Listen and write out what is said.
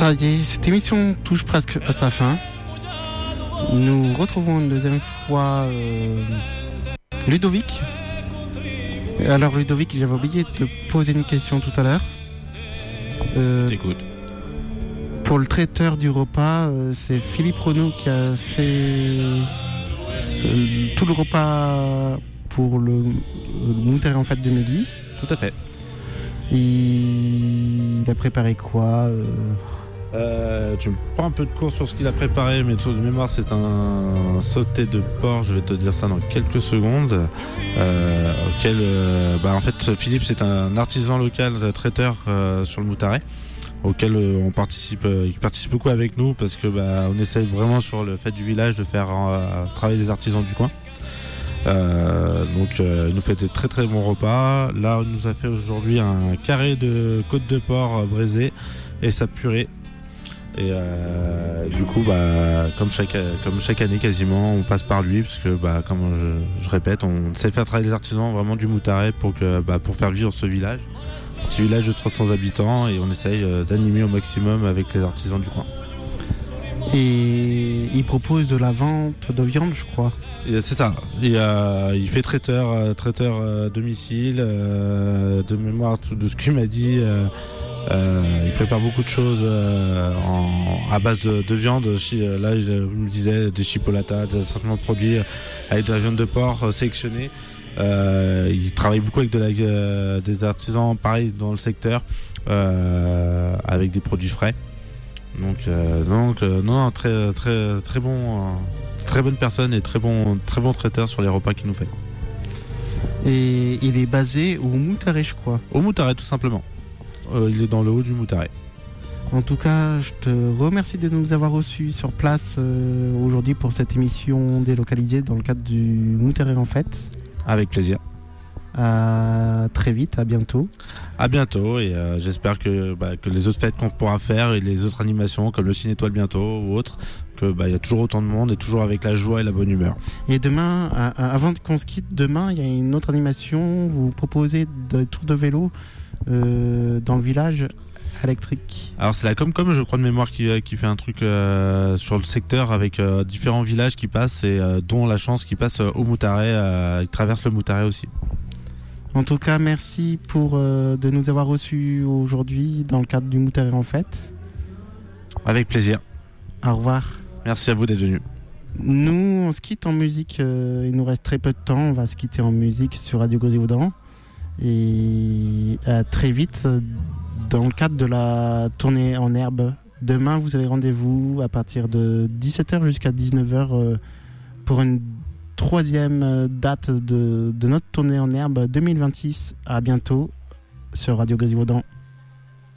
Ça y est, cette émission touche presque à sa fin. Nous retrouvons une deuxième fois Ludovic. Alors Ludovic, j'avais oublié de te poser une question tout à l'heure. Je t'écoute. Pour le traiteur du repas, c'est Philippe Renaud qui a fait tout le repas pour le Moutaré en fait de midi. Tout à fait. Il a préparé quoi Tu me prends un peu de cours sur ce qu'il a préparé, mais de mémoire, c'est un sauté de porc. Je vais te dire ça dans quelques secondes. En fait, Philippe, c'est un artisan local, traiteur sur le Moutaré, auquel on participe. Il participe beaucoup avec nous parce que on essaie vraiment sur le fait du village de faire travailler les artisans du coin. Il nous fait des très très bons repas. Là, on nous a fait aujourd'hui un carré de côte de porc braisée et sa purée. Et du coup, comme chaque année quasiment, on passe par lui parce que, comme je répète, on sait faire travailler les artisans vraiment du Moutaré pour faire vivre ce village, un petit village de 300 habitants, et on essaye d'animer au maximum avec les artisans du coin. Et il propose de la vente de viande, je crois. Et c'est ça. Il fait traiteur domicile. De mémoire de ce qu'il m'a dit, il prépare beaucoup de choses à base de viande. Là, il me disait des chipolatas, des assortiments de produits avec de la viande de porc sélectionnée. Il travaille beaucoup avec des artisans, pareil dans le secteur, avec des produits frais. Très très très bon, très bonne personne et très bon traiteur sur les repas qu'il nous fait. Et il est basé au Moutaré, je crois. Au Moutaré, tout simplement. Il est dans le haut du Moutaré. En tout cas, je te remercie de nous avoir reçus sur place aujourd'hui pour cette émission délocalisée dans le cadre du Moutaré en fête. Avec plaisir. À très vite, à bientôt. À bientôt, et j'espère que les autres fêtes qu'on pourra faire et les autres animations comme le Ciné Étoile bientôt ou autres, il y a toujours autant de monde et toujours avec la joie et la bonne humeur. Et demain, avant qu'on se quitte, demain il y a une autre animation. Vous proposez des tours de vélo dans le village électrique. Alors c'est la Comcom, je crois de mémoire, qui fait un truc sur le secteur avec différents villages qui passent, et dont la chance qui passe au Moutaré, ils traversent le Moutaré aussi. En tout cas, merci de nous avoir reçus aujourd'hui dans le cadre du Moutaré en fête. Avec plaisir. Au revoir. Merci à vous d'être venus. Nous, on se quitte en musique. Il nous reste très peu de temps. On va se quitter en musique sur Radio Grésilly-Vaudran. Et à très vite dans le cadre de la tournée en herbe. Demain, vous avez rendez-vous à partir de 17h jusqu'à 19h pour une troisième date de notre tournée en herbe 2026. À bientôt sur Radio Grésilly-Vaudran.